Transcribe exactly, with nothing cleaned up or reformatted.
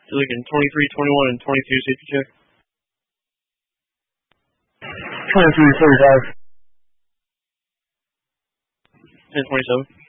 You're looking twenty-three, twenty-one, and twenty-two safety check. twenty-three, forty-five. ten twenty-seven.